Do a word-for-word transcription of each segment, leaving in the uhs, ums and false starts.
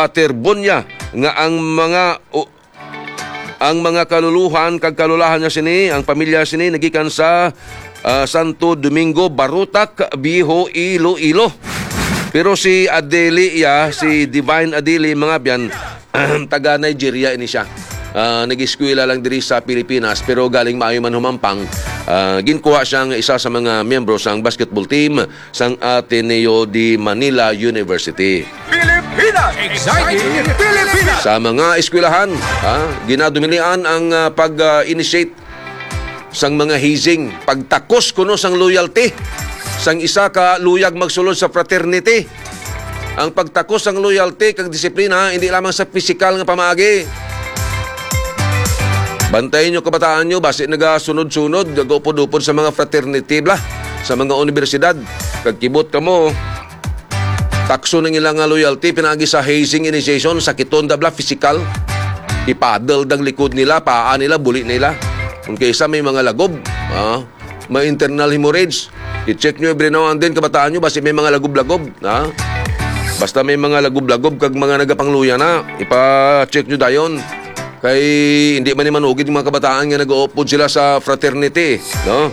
Baterbonya nga ang mga uh, ang mga kaluluhan kag kalulahan niya sini, ang pamilya sini nagikan sa uh, Santo Domingo, Barutak, Biho, Iloilo. Pero si Adeli, ya, si Divine Adeli, mga biyan, taga Nigeria ini siya. Uh, nag-eskwela lang diri sa Pilipinas pero galing maayo man humampang. Uh, ginkuha siyang isa sa mga miyembro sang basketball team sang Ateneo de Manila University. Pilipinas! Exciting Pilipinas! Sa mga eskwelahan, uh, ginadumilian ang uh, pag-initiate uh, sang mga hazing, pagtakos kuno sang loyalty sang isa ka luyag magsulod sa fraternity. Ang pagtakos sang loyalty kag disiplina hindi lamang sa pisikal nga pamaagi. Bantayin nyo kabataan nyo, basi nagasunod-sunod, nag-upod-upod sa mga fraternity bla, sa mga universidad. Kagkibot ka mo, takso ng ilang loyalty, pinagi sa hazing initiation, sakiton da bla, physical. Ipadal dang likod nila, paa nila, buli nila. Kung kaysa may mga lagob, ah, may internal hemorrhage. I-check nyo every now and then kabataan nyo, basi may mga lagob-lagob. Ah. Basta may mga lagob-lagob, kag mga nagapangluya na, ipa-check nyo dayon. Kay hindi man ni manugid yung mga kabataan nga nag-uupod sila sa fraternity, no?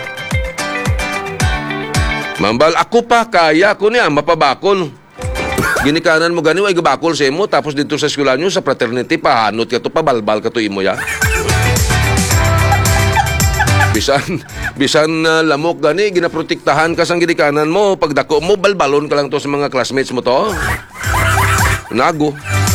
Mambal, ako pa, kaya ko niya, mapabakol. Ginikanan mo gani, ay gabakol sa imo, tapos dito sa eskwela nyo, sa fraternity, pahanot ka to, pabalbal ka to imo ya. Bisan, bisan uh, lamok gani, ginaprotektahan ka sang ginikanan mo, pagdako mo, balbalon ka lang to sa mga classmates mo to. Nago.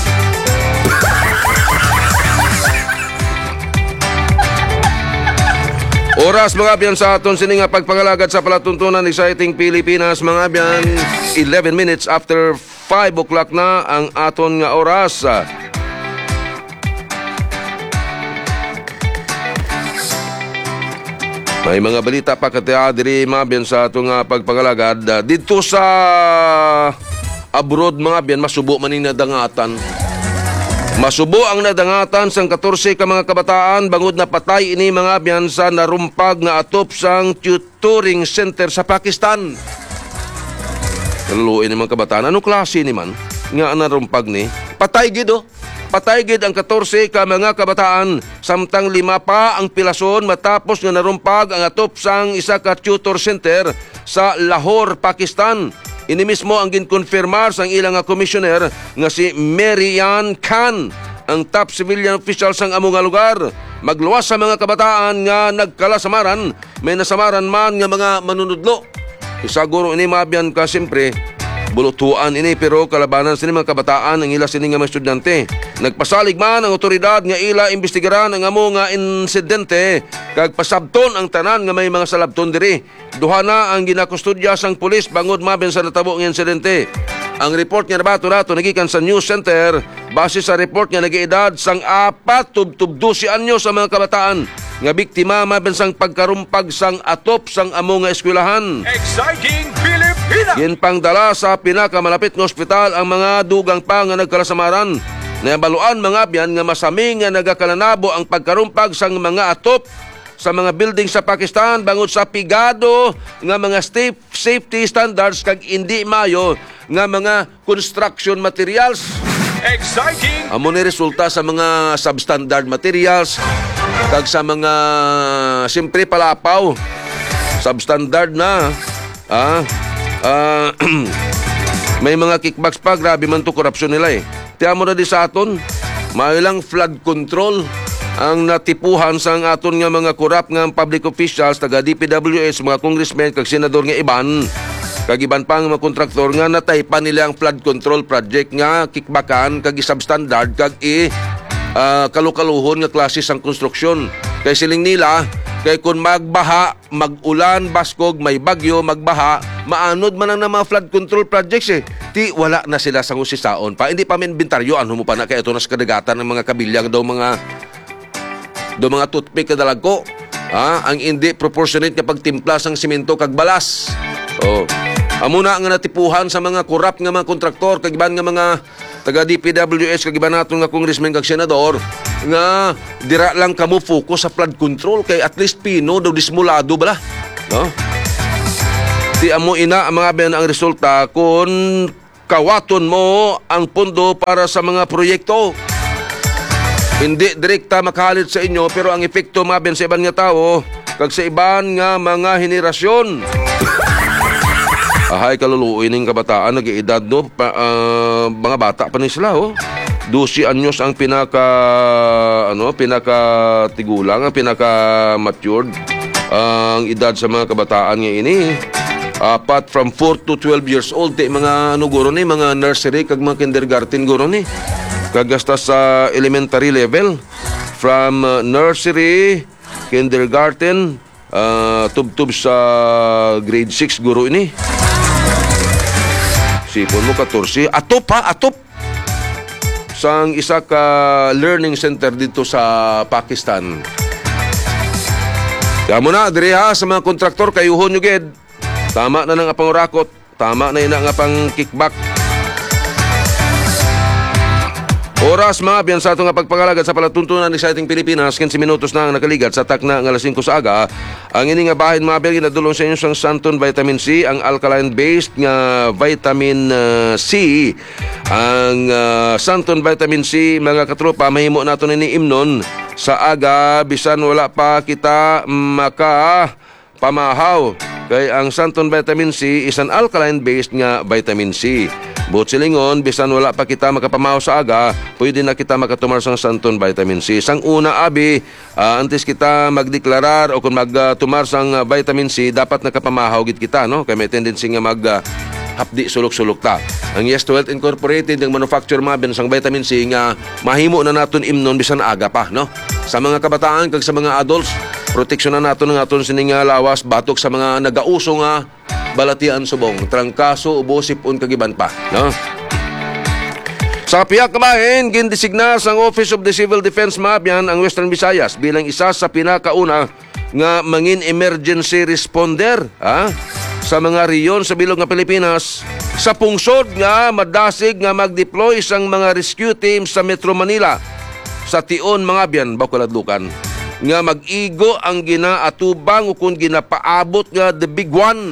Oras mga biyan sa aton sini nga pagpangalagad sa palatuntunan exciting Pilipinas mga biyan. eleven minutes after five o'clock na ang aton nga oras. May mga balita pa katiya diri mga biyan sa aton nga pagpangalagad. Dito sa abroad mga biyan masubo man ning nadangatan. Masubo ang nadangatan sang katorse ka mga kabataan bangod na patay ini mga biyan sa narumpag nga atop sang tutoring center sa Pakistan. Naluoy ni mga kabataan. Anong klase ni man? Nga narumpag ni? Patay gid oh. Patay gid ang katorse ka mga kabataan. Samtang lima pa ang pilason matapos nga narumpag ang atop sang isa ka tutor center sa Lahore, Pakistan. Ini mismo ang ginkonfirmar sang ilang nga commissioner nga si Marian Khan, ang top civilian official sang amo nga lugar. Magluwas sa mga kabataan nga nagkalasamaran, may nasamaran man nga mga manunudlo. Isaguro ini mabiyan ka siyempre, bulutuan ini pero kalabanan sini mga kabataan ang ila sini nga mga estudyante. Nagpasalig man ang otoridad nga ila imbestigaran ang amo nga insidente kag pasabton ang tanan nga may mga salabton diri. Duha na ang ginakustudya sang pulis bangod maben sa natabo nga insidente. Ang report nga nabato nato nagikan sa news center base sa report nga nag-edad sang apat tubtub si anyo sa mga kabataan nga biktima maben sang pagkarumpag sang atop sang amo nga eskwelahan. Exciting Pilipinas! Ginpangdala sa pinakamalapit nga ospital ang mga dugang pa nga nagkalasamaran. Nabaluan mga biyan nga masami nga nagakalanabo ang pagkarumpag sang mga atop sa mga building sa Pakistan bangod sa pigado nga mga safety standards kag hindi mayo nga mga construction materials. Exciting! Amo ni resulta sa mga substandard materials kag sa mga siyempre palapaw substandard na ah, ah may mga kickbacks pa, grabe man to korupsyon nila eh. Tiyan mo na di sa aton, may lang flood control ang natipuhan sa aton nga mga korap nga public officials, taga D P W S, mga congressmen, kag senador nga iban, kag iban pa nga mga kontraktor nga nataypan nila ang flood control project nga kickbackan, kag substandard, kag i uh, kalukaluhon nga klase sang konstruksyon. Kay siling nila, kay kung magbaha, mag-ulan, baskog, may bagyo, magbaha, maanod man ang mga flood control projects eh. Ti wala na sila sa usisaon pa. Hindi pa min bintaryo, ano mo pa na kaya ito nas kadagatan ng mga kabilyang daw mga daw mga toothpick kadalag ko. Ah, ang hindi proportionate nga pagtimpla sang simento kag balas. Oh. Amo na nga natipuhan sa mga korap nga mga kontraktor kag iban nga mga taga D P W S kag iban naton nga congressman kag senador nga dira lang kamo focus sa flood control kay at least pino daw dismulado bala, no? Di amo ina ang mga ben ang resulta kun kawaton mo ang pondo para sa mga proyekto. Hindi direkta makahalit sa inyo, pero ang epekto maben sa iban nga tao kag sa iban nga mga henerasyon. Ahay kaluluoy ning kabataan nag-iedad no pa, uh, mga bata pa ni sila oh. twelve anyos ang pinaka ano pinaka tigulang, ang pinaka matured ang edad sa mga kabataan nga ini. Apat from four to twelve years old ti mga ano guro ni, mga nursery kag mga kindergarten guro ni. Kagasta sa elementary level from uh, nursery, kindergarten, uh, tub-tub sa grade six guro ini. Sipon mo fourteen, atop ha, atop sang isa ka learning center dito sa Pakistan. Kaya mo na, diri ha, sa mga kontraktor, kayuhon nyo ged. Tama na nang apang rakot, tama na ina nga pang kickback. Oras mga biyan sa atong pagpangalagad sa palatuntunan ni Exciting Pilipinas, quince minutos na ang nakaligat sa takna ng alas singko sa aga. Ang ini nga bahin mga biyan ginadulong sa inyo sang Santon Vitamin C, ang alkaline-based nga vitamin uh, C. Ang uh, Santon Vitamin C, mga katropa, mahimo nato ni imnon sa aga bisan wala pa kita maka pamahaw. Kay ang Santon Vitamin C is an alkaline-based nga vitamin C. Buot silingon, bisan wala pa kita makapamahaw sa aga, pwede na kita makatumar sang Santon Vitamin C. Sang una, abi, uh, antes kita magdeklarar o kung magtumar sang uh, vitamin C, dapat nakapamahaw gid kita, no? Kaya may tendency nga mag uh, hapdi sulok-sulok ta. Ang Yes to Health Incorporated, ang manufacture mga sang vitamin C nga mahimo na naton imnon bisan aga pa, no? Sa mga kabataan kag sa mga adults, proteksyonan naton ng aton sining lawas batok sa mga nagauso nga balatian subong, trangkaso, ubo, sipon, kagiban pa, no? Sa piyak kabahin, gindesigna sang Office of the Civil Defense Mabyan ang Western Visayas bilang isa sa pinakauna nga mangin emergency responder ha? Sa mga riyon sa bilog nga Pilipinas, sa pungsod nga madasig nga mag-deploy sang mga rescue teams sa Metro Manila, sa Tion mga biyan, Bacoladlukan, nga mag-igo ang ginaatubang o kung ginapaabot nga the big one.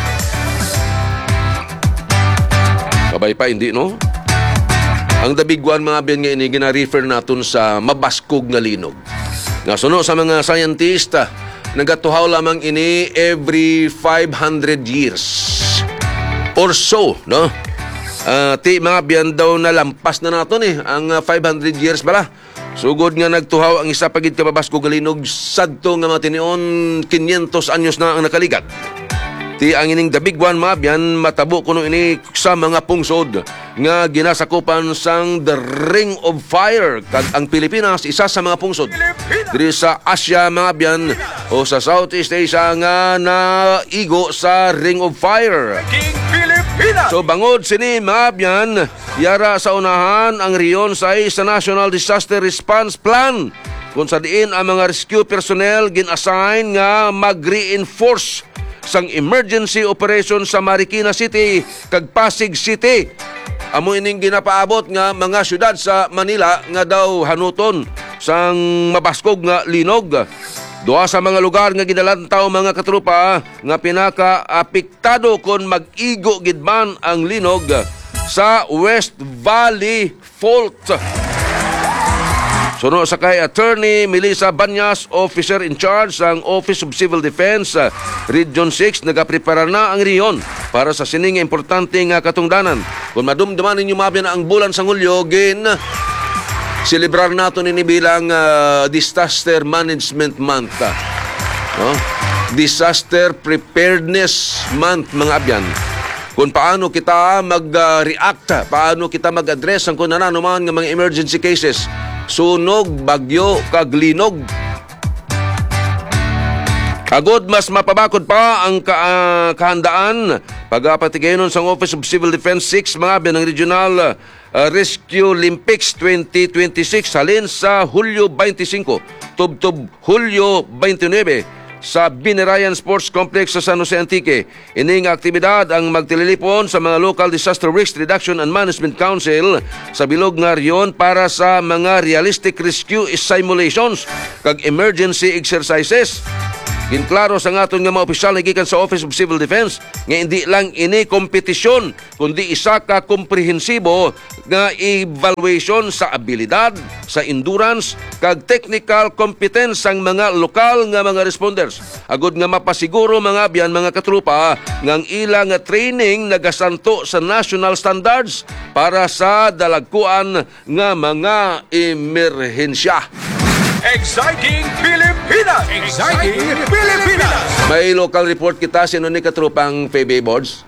Kabay pa, hindi, no? Ang the big one, mga biyan nga ini, gina-refer natin sa mabaskog nga linog. Nga suno sa mga scientista, nagatuhaw lamang ini every five hundred years or so, no? Uh, ti mga biyan daw na lampas na natin eh, ang uh, five hundred years bala. Sugod nga nagtuhaw ang isa pagid ka mabaskog nga linog, sadto nga matinion quinientos anyos na ang nakaligat. Ti ang ining the big one mga biyan, matabo kuno ini sa mga pungsod nga ginasakupan sang the Ring of Fire. Kag ang Pilipinas isa sa mga pungsod diri sa Asia mga biyan o sa Southeast Asia nga naigo sa Ring of Fire. King Pilipinas. So bangod sini mga biyan, yara sa unahan ang riyon sa sa National Disaster Response Plan, kung sa diin ang mga rescue personnel gin-assign nga mag-reinforce sang emergency operation sa Marikina City kag Pasig City. Amo ining ginapaabot nga mga syudad sa Manila nga daw hanuton sang mabaskog nga linog. Duha sa mga lugar nga gidalantaw mga katrupa nga pinaka-apektado kon mag-igo gid man ang linog sa West Valley Fault. Suno sa kay Attorney Melissa Banyas, Officer in Charge ng Office of Civil Defense, uh, Region six, nagaprepara na ang riyon para sa sining importante nga katungdanan. Kung madumduman ninyo mabyan ang bulan sa Hulyo, gin celebrar nato nini bilang uh, Disaster Management Month. Uh, no? Disaster Preparedness Month, mga abyan. Kung paano kita mag-react, uh, paano kita mag-address ang kung nananuman ng mga emergency cases. Sunog, bagyo, kaglinog. Agod mas mapabakod pa ang ka, uh, kahandaan pagpatigayon sa Office of Civil Defense six mga binang Regional uh, Rescue Olympics twenty twenty-six halin sa Hulyo twenty-five tubtob Hulyo twenty-nine sa Binirayan Sports Complex sa San Jose Antique. Ining aktibidad ang magtililipon sa mga Local Disaster Risk Reduction and Management Council sa bilog nga riyon para sa mga realistic rescue simulations kag emergency exercises. Ginklaro sa ngaton nga mga opisyal na gikan sa Office of Civil Defense nga hindi lang ini kompetisyon kundi isa ka komprehensibo nga evaluation sa abilidad, sa endurance kag technical competence sang mga lokal nga mga responders. Agud nga mapasiguro mga biyan mga katrupa nga ang ilang nga training nagasanto sa national standards para sa dalagkuan nga mga emerhensya. Exciting Pilipinas! Exciting Pilipinas! May local report kita sino ni katrupang P B A Boards.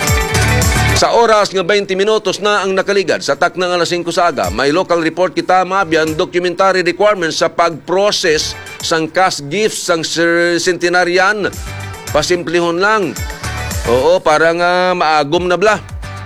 Sa oras nga twenty minutos na ang nakaligad sa tak ng alas singko sa aga, may local report kita mabyan documentary requirements sa pag-process sang cash gifts sang centenarian. Pasimplihon lang. Oo, parang uh, maagom na bla.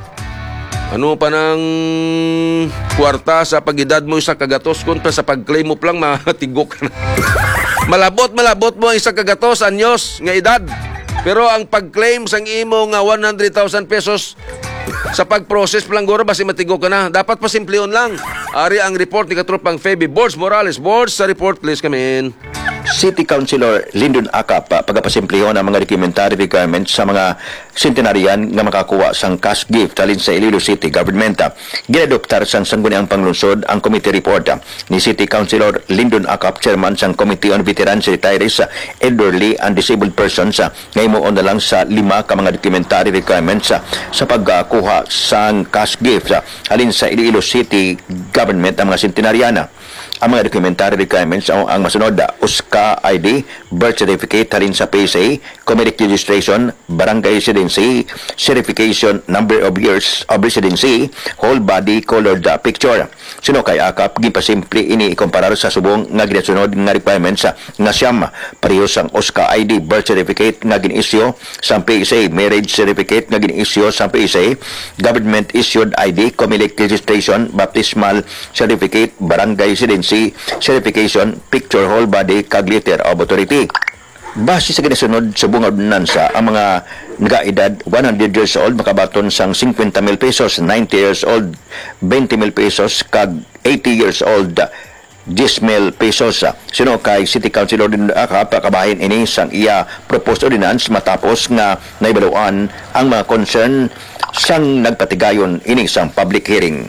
Ano pa ng kwarta sa pag-edad mo isa kagatos kung pa sa pag-claim mo lang matigok ka na. malabot, malabot mo ang isa kagatos anyos nga edad. Pero ang pag-claim sang imo nga one hundred thousand pesos sa pag-process lang guro basi matigok ka na. Dapat pa simplihon lang. Ari ang report ni katropang Feby Boards Morales. Boards sa report please come in. City Councilor Lyndon Acap uh, pagapasimplihon ang mga documentary requirements sa mga centenarian nga makakuha sang cash gift alin sa Iloilo City Government. Uh, Ginadoptar sang sangguniang panglunsod ang committee report uh, ni City Councilor Lyndon Acap, chairman sang Committee on Veterans, Retirees, uh, Elderly and Disabled Persons, uh, ngayon na lang sa lima ka mga documentary requirements uh, sa pagkuha sang cash gift uh, alin sa Iloilo City Government ang mga centenariana. Ang mga documentary requirements ang, ang masunod: O S C A I D, birth certificate halin sa P S A, comedic registration, barangay residency, certification, number of years of residency, whole body colored uh, picture. Sino kay akap gimpasimple ini ikumparar sa subong nga ginasunod nga requirements uh, nga siyam pareho sang O S C A I D, birth certificate nga ginisyo sa P S A, marriage certificate nga ginisyo sa P S A, government issued I D, comedic registration, baptismal certificate, barangay residency, certification, picture, whole body, kag letter of authority. Base sa ginasunod sa bunga ordinansa, ang mga nagaedad one hundred years old makabaton sang fifty mil pesos, ninety years old twenty mil pesos, kag eighty years old ten mil pesos. Sino kay City Councilor din Acap kabahin ini sang iya proposed ordinance matapos nga naibaluan ang mga concern sang nagpatigayon ini sang public hearing.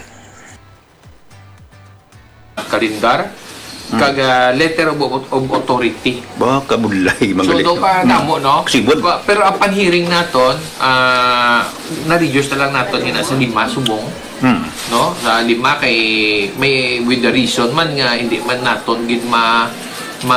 Kalendar kag uh, letter of, of authority. Ba kabulay So do pa damo no. Sibod. Pa- Pero ang panhearing naton uh, na-reduce na lang naton ina sa lima subong. Hmm. No? Sa lima kay may with the reason man nga hindi man naton gid ma ma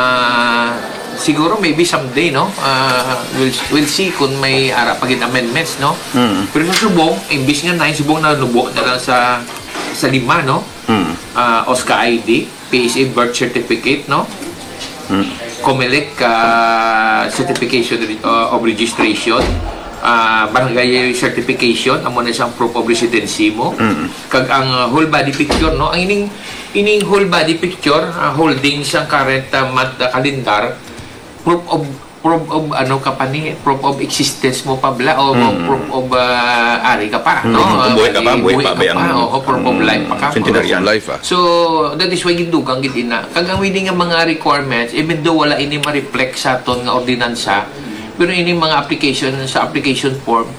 siguro maybe someday no. Uh, we'll we'll see kung may ara pa gid amendments no. Hmm. Pero sa subong imbis nga nine subong na nubo na lang sa sa lima no. Hmm. Uh, O S C A I D, P S A birth certificate, no? Hmm. Comelec uh, certification uh, of registration, uh, barangay certification, amo na siyang proof of residency mo. Hmm. Kag ang uh, whole body picture, no? Ang ining ining whole body picture, uh, holding siyang current uh, month uh, calendar, proof of proof of ano ka pa ni proof of existence mo pa bla o Mm. proof of uh, ari ka pa Mm. no. Kung buhay ka pa, Uh, buhay pa ba ang- o proof of life pa ka. Centenarian. Life ah. So, that is why gindugang gid ina. Kag ang willing nga mga requirements, even though wala ini ma-reflect sa aton nga ordinansa, pero ini mga application sa application form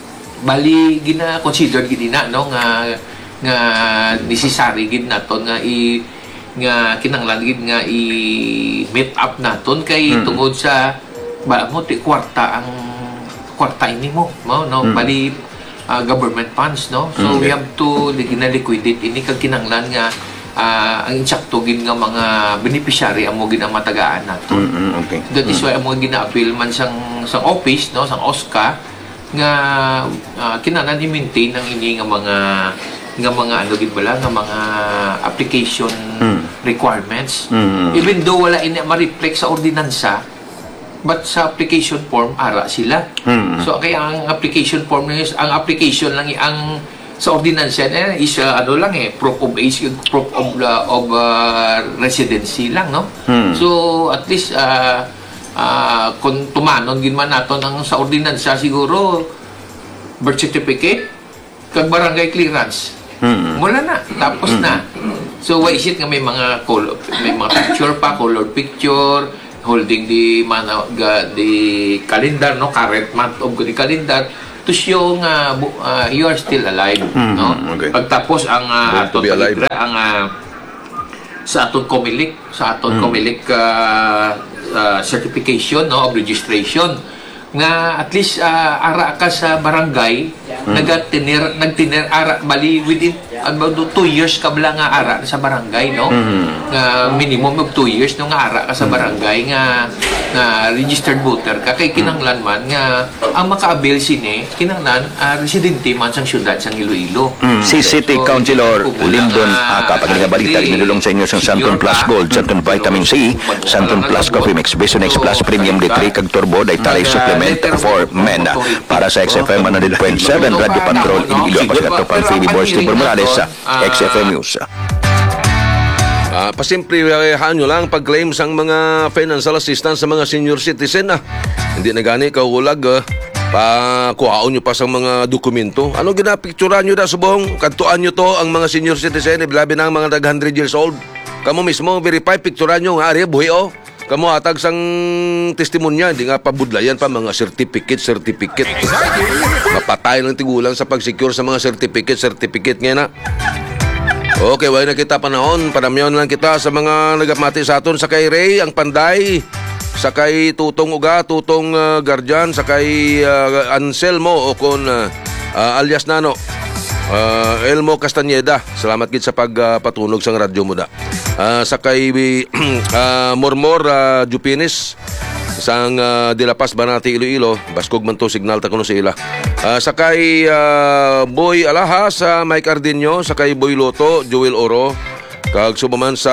bali gina considered gid ina no nga nga necessary gid naton nga i nga kinanglan gid nga i meet up naton kay Mm. tungod sa ba mo ti kwarta ang kwarta ini mo mo no Mm. bali uh, government funds no so Mm. we have to gina-liquidate ini kag kinanglan nga uh, ang insakto gid nga mga beneficiary amo gid ang matagaan nato. Mm-hmm. Okay. That is why amo gina-appeal man sang sang office no sang O S C A nga uh, kinahanglan i-maintain ang ini nga mga nga mga ano gid bala nga mga application Mm. requirements. Mm. Even though wala ini ma-reflect sa ordinansa, but sa application form ara sila. Mm. So kaya ang application form na yun, ang application lang i- ang sa ordinance eh, is uh, ano lang eh proof of age, proof of uh, of uh, residency lang no. Hmm. So at least uh, uh, kung tumanon gid man naton ang sa ordinance siguro birth certificate kag barangay clearance. Hmm. Mula na tapos na. So why is it nga may mga color, may mga picture pa, colored picture, holding the mana ga, the calendar, no, current month of the calendar to show nga bu- uh, you are still alive, no. okay. Pagtapos ang uh, Born to aton be alive. palibra, ang uh, sa aton comilik sa aton Mm. comilik uh, uh, certification, no, of registration nga at least uh, ara ka sa barangay, nagtinir nagtinir ara bali within about two years ka bala nga ara sa barangay, no, nga minimum of two years no nga ara ka sa barangay nga nga registered voter ka kay kinahanglan man nga ang maka-avail sini kinahanglan uh, residente man sang syudad sang Iloilo. Si City So, Councilor hindi ko Lyndon na- Aka, pag nga balita, inulong sa inyo sa Santon Plus Gold, Santon Vitamin C, Santon Plus Coffee Mix, Bisonex Plus Premium D three, kag Turbo, Dietary Supplement for Men. Para sa X F M one hundred point seven, Radio Patrol, Iloilo, ako si Katropang Phoebe Boys Tibor Morales sa X F M News. Ah, pasimplihan nyo lang pag-claim sang mga financial assistance sa mga senior citizen ah. Hindi na gani kaulag ah. Pakuhaon nyo pa sa mga dokumento. Ano ginapicturan nyo da subong? Kantuan nyo to ang mga senior citizen, iblabi na ang mga nag one hundred years old. Kamu mismo verify, picturan nyo nga, ari, buhi o. Kamu atag sang testimonya, hindi nga pabudlayan pa mga certificate, certificate. Mapatay lang tigulang sa pag-secure sa mga certificate, certificate ngayon na. Okay, wala na kita panahon. Panamyon lang kita sa mga nagamati sa aton. Sakay Ray, ang Panday. Sakay Tutong Uga, Tutong uh, Guardian. Sakay uh, Anselmo o kon uh, uh, alias Nano. Uh, Elmo Castañeda. Salamat gid sa pagpatunog uh, sang radyo mo da. Uh, sakay uh, Mormor uh, Jupinis. Sang uh, Dilapas Banati Iloilo, baskog man to signal ta kuno sa ila. Uh, sakay uh, Boy Alahas sa uh, Mike Ardinio, sakay Boy Loto, Joel Oro, kag sumaman sa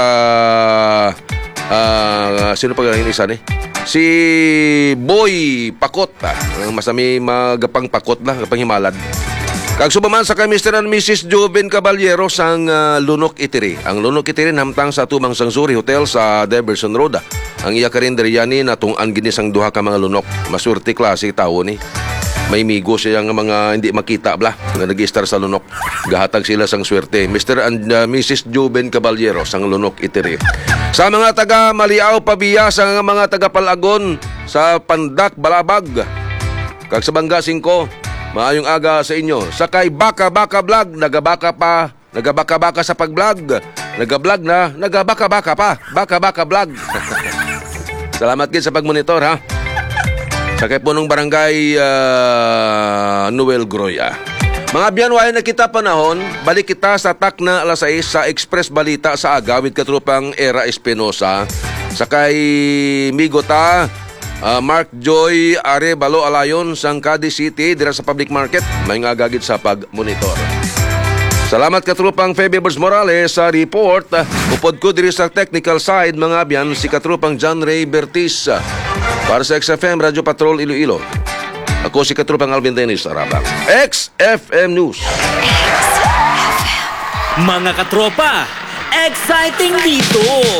uh, sino pa galing isa ni? Si Boy Pakot, ah, masami magapang pakot na, gapang himalad. Kag subaman sa kay Mister and Missus Joven Caballero sang uh, Lunok Itiri. Ang Lunok Itiri namtang sa Tumang Sangsuri Hotel sa Diverson Road. Ang iya karinderiani na tungan gini sang duha ka mga lunok. Masurti klase tao ni. May migo siya nga mga hindi makita bla nga nag-star sa lunok. Gahatag sila sang swerte. Mister and uh, Missus Joven Caballero sang Lunok Itiri. Sa mga taga Maliao Pabia, sa mga taga Palagon, sa Pandak Balabag, kag sa Bangga Singko, maayong aga sa inyo. Sakay Baka Baka Vlog, nagabaka pa, nagabaka-baka sa pag-vlog. Nagablog na, nagabaka-baka pa, baka-baka vlog. Salamat gid sa pagmonitor ha. Sakay punong barangay uh, Noel Groya. Mga biyanway na kita panahon, balik kita sa tak na alas sais sa Express Balita sa Agawid Katrupang Era Espinosa. Sakay Migota, Uh, Mark Joy Are Balo Alayon sang Cadiz City dira sa public market, may nga gagit sa pagmonitor. Salamat katrupang Febebers Morales sa report. Upod ko diri sa technical side mga abyan si katrupang John Ray Bertis para sa X F M Radio Patrol Iloilo. Ako si katrupang Alvin Dennis Arabang, X F M News. Mga katropa, exciting dito!